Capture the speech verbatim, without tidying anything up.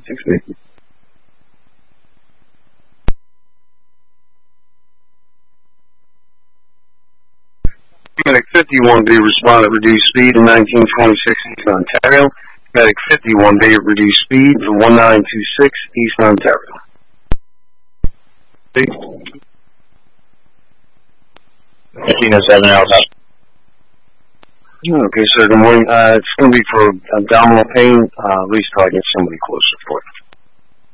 six fifty. Medic fifty-one B responded reduced speed in nineteen twenty-six East Ontario. Medic fifty-one B reduced speed for one nine two six East Ontario. fifteen oh seven Alpha. Okay, sir. Good morning. Uh, it's going to be for abdominal pain. Uh, at least till I get somebody closer for it.